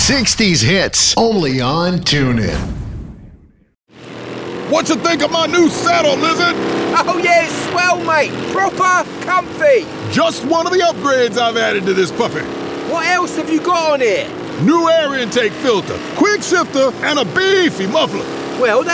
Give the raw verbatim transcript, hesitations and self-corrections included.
sixties hits, only on TuneIn. What you think of my new saddle, Lizard? Oh yeah, it's swell, mate. Proper comfy. Just one of the upgrades I've added to this puppy. What else have you got on here? New air intake filter, quick shifter, and a beefy muffler. Well,